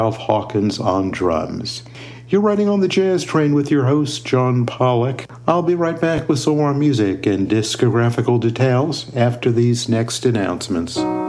Ralph Hawkins on drums. You're riding on the Jazz Train with your host, John Pollock. I'll be right back with some more music and discographical details after these next announcements.